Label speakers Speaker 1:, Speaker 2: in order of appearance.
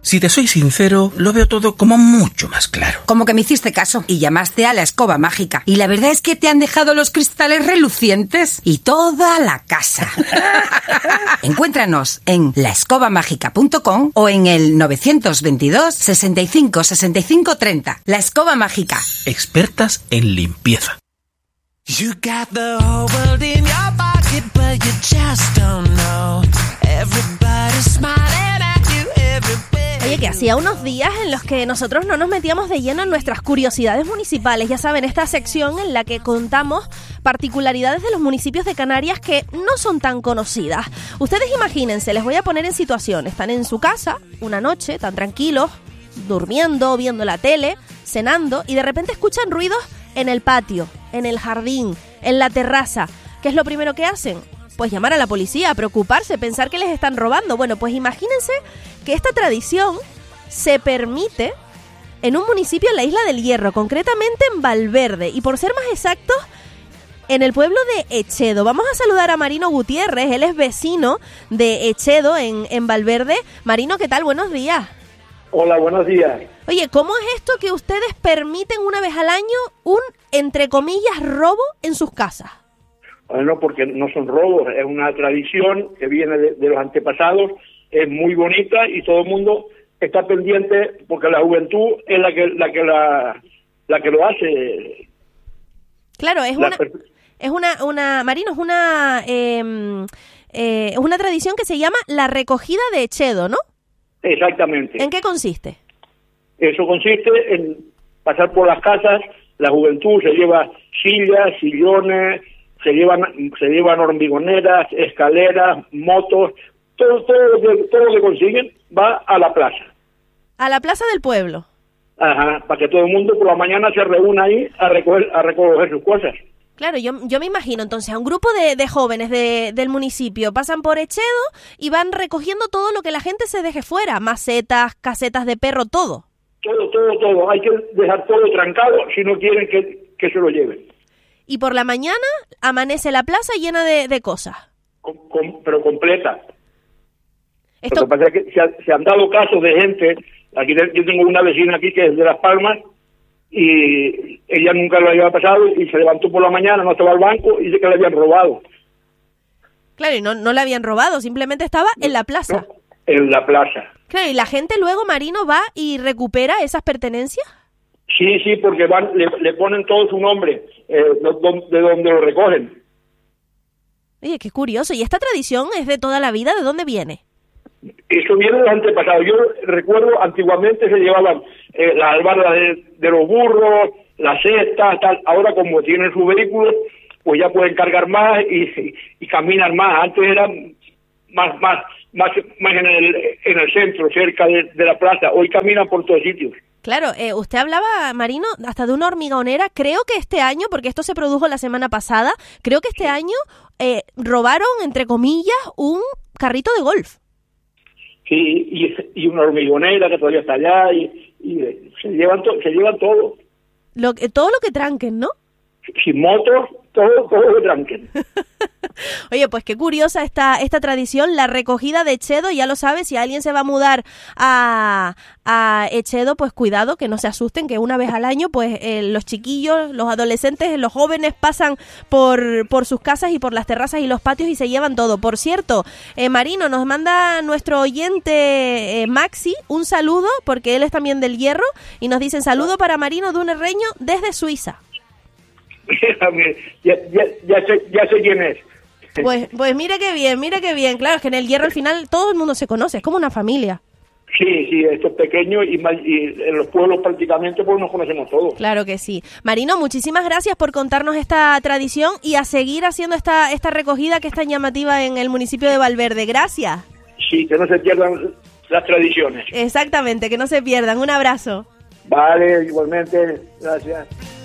Speaker 1: Si te soy sincero, lo veo todo como mucho más claro.
Speaker 2: Como que me hiciste caso y llamaste a la escoba mágica. Y la verdad es que te han dejado los cristales relucientes y toda la casa. Encuéntranos en laescobamágica.com o en el 922 65 65 30. La Escoba Mágica.
Speaker 1: Expertas en limpieza.
Speaker 3: You got the whole world in your pocket, but you just don't know. Everybody's smiling at you everywhere.
Speaker 4: Oye, que hacía unos días en los que nosotros no nos metíamos de lleno en nuestras curiosidades municipales. Ya saben, esta sección en la que contamos particularidades de los municipios de Canarias que no son tan conocidas. Ustedes imagínense, les voy a poner en situación. Están en su casa, una noche, tan tranquilos, durmiendo, viendo la tele, cenando, y de repente escuchan ruidos en el patio, en el jardín, en la terraza. ¿Qué es lo primero que hacen? Pues llamar a la policía, preocuparse, pensar que les están robando. Bueno, pues imagínense que esta tradición se permite en un municipio en la Isla del Hierro, concretamente en Valverde, y por ser más exactos, en el pueblo de Echedo. Vamos a saludar a Marino Gutiérrez, él es vecino de Echedo en Valverde. Marino, ¿qué tal? Buenos días.
Speaker 5: Hola, buenos días.
Speaker 4: Oye, ¿cómo es esto que ustedes permiten una vez al año un, entre comillas, robo en sus casas?
Speaker 5: Bueno, porque no son robos, es una tradición que viene de los antepasados, es muy bonita y todo el mundo está pendiente porque la juventud es la que lo hace.
Speaker 4: Claro, Marino, es una tradición que se llama la recogida de Echedo, ¿no?
Speaker 5: Exactamente.
Speaker 4: ¿En qué consiste?
Speaker 5: Eso consiste en pasar por las casas, la juventud se lleva sillas, sillones, se llevan hormigoneras, escaleras, motos, todo lo que consiguen va a la plaza.
Speaker 4: A la plaza del pueblo.
Speaker 5: Ajá, para que todo el mundo por la mañana se reúna ahí a recoger sus cosas.
Speaker 4: Claro, yo me imagino entonces a un grupo de jóvenes del municipio pasan por Echedo y van recogiendo todo lo que la gente se deje fuera, macetas, casetas de perro, todo.
Speaker 5: Todo. Hay que dejar todo trancado si no quieren que se lo lleven.
Speaker 4: Y por la mañana amanece la plaza llena de cosas.
Speaker 5: Pero completa.
Speaker 4: Esto...
Speaker 5: Lo que pasa es que se han dado casos de gente, aquí yo tengo una vecina aquí que es de Las Palmas, y ella nunca lo había pasado y se levantó por la mañana, no estaba al banco y dice que le habían robado.
Speaker 4: Claro, y no le habían robado, simplemente estaba en la plaza.
Speaker 5: No, en la plaza.
Speaker 4: Claro, ¿y la gente luego, Marino, va y recupera esas pertenencias?
Speaker 5: Sí, porque le ponen todo su nombre, de donde lo recogen.
Speaker 4: Oye, qué curioso. ¿Y esta tradición es de toda la vida? ¿De dónde viene?
Speaker 5: Eso viene de los antepasados. Yo recuerdo, antiguamente se llevaban las albardas de los burros, las cestas, tal. Ahora, como tienen sus vehículos, pues ya pueden cargar más y caminar más. Antes eran más en el centro, cerca de la plaza. Hoy caminan por todos sitios.
Speaker 4: Claro, usted hablaba, Marino, hasta de una hormigonera. Creo que este año, porque esto se produjo la semana pasada, creo que este año robaron, entre comillas, un carrito de golf.
Speaker 5: Sí, y una hormigonera que todavía está allá, y se llevan todo.
Speaker 4: Todo lo que tranquen, ¿no?
Speaker 5: Sin motos, todo lo que tranquen.
Speaker 4: Oye, pues qué curiosa esta tradición, la recogida de Echedo. Ya lo sabes, si alguien se va a mudar a Echedo, pues cuidado, que no se asusten, que una vez al año, pues los chiquillos, los adolescentes, los jóvenes pasan por sus casas y por las terrazas y los patios y se llevan todo. Por cierto, Marino, nos manda nuestro oyente Maxi un saludo, porque él es también del Hierro, y nos dicen saludo para Marino Dunerreño desde Suiza.
Speaker 5: ya sé quién es.
Speaker 4: Pues mire qué bien. Claro, es que en el Hierro al final todo el mundo se conoce, es como una familia.
Speaker 5: Sí, esto es pequeño y en los pueblos prácticamente pues nos conocemos todos.
Speaker 4: Claro que sí. Marino, muchísimas gracias por contarnos esta tradición y a seguir haciendo esta recogida que es tan llamativa en el municipio de Valverde. Gracias.
Speaker 5: Sí, que no se pierdan las tradiciones.
Speaker 4: Exactamente, que no se pierdan. Un abrazo.
Speaker 5: Vale, igualmente. Gracias.